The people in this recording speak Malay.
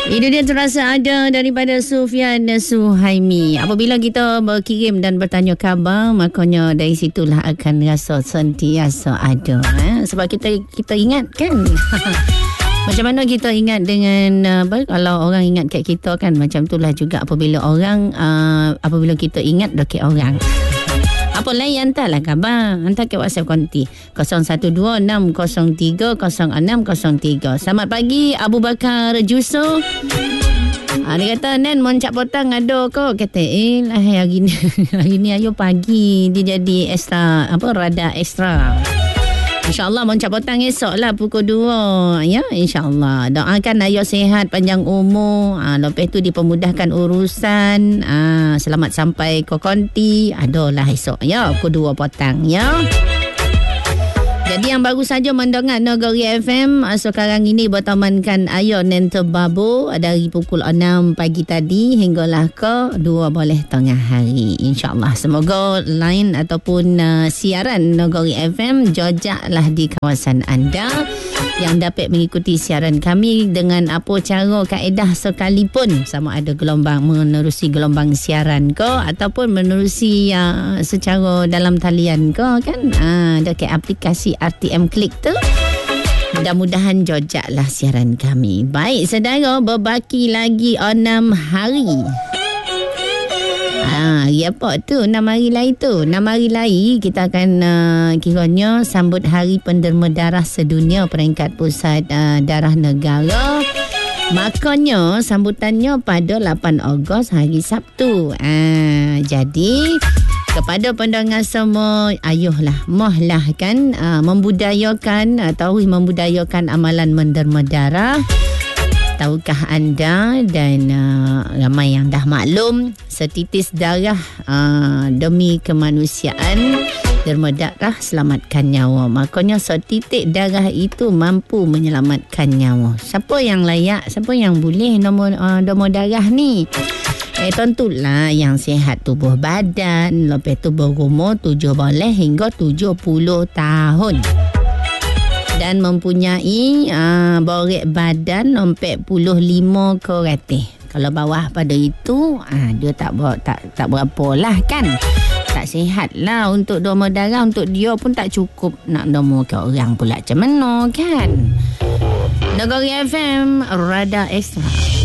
Ini dia terasa ada daripada Sufian Suhaimi. Apabila kita berkirim dan bertanya khabar, makanya dari situlah akan rasa sentiasa ada. Sebab kita ingat kan. Macam mana kita ingat dengan kalau orang ingat kat kita kan, macam itulah juga apabila kita ingat dekat orang. Apa lain, hantarlah khabar. Hantar ke WhatsApp konti 0126030603. Selamat pagi Abu Bakar Juso. Dia kata, Nen moncak potang ada kok. Kata lah hari ni ayo pagi dia jadi extra, radar extra. InsyaAllah moncak potang esok lah pukul 2. Ya, insyaAllah. Doakan ayah sihat, panjang umur. Lepas tu dipermudahkan urusan. Selamat sampai ke konti. Adalah esok. Ya, pukul 2 petang. Ya. Jadi yang baru saja mendengar Negeri FM, sekarang ini bertemankan Ayo Nento Babu dari pukul 6 pagi tadi hinggalah ke 2 boleh tengah hari. InsyaAllah semoga line ataupun siaran Negeri FM jojaklah di kawasan anda yang dapat mengikuti siaran kami dengan apa cara kaedah sekalipun, sama ada menerusi gelombang siaran ke ataupun menerusi secara dalam talian ke kan, dekat aplikasi RTM Klik tu. Mudah-mudahan jojaklah siaran kami. Baik saudara, berbaki lagi 6 hari. Apa tu 6 hari lain tu? 6 hari lain kita akan kiranya sambut Hari Penderma Darah Sedunia peringkat Pusat Darah Negara. Makanya sambutannya pada 8 Ogos hari Sabtu. Jadi kepada pendengar semua, ayuhlah, mohlah kan membudayakan amalan menderma darah. Tahukah anda dan ramai yang dah maklum, setitis darah demi kemanusiaan, derma darah selamatkan nyawa. Makanya setitik darah itu mampu menyelamatkan nyawa. Siapa yang layak, siapa yang boleh derma darah ni? Tentulah yang sihat tubuh badan, lepas tu berumur 7 boleh hingga 70 tahun. Dan mempunyai borek badan 45 ke ratus. Kalau bawah pada itu, dia tak berapa lah kan. Tak sihat lah untuk donor darah. Untuk dia pun tak cukup nak donor ke orang pula. Macam mana kan? Negeri FM, Radar Extra.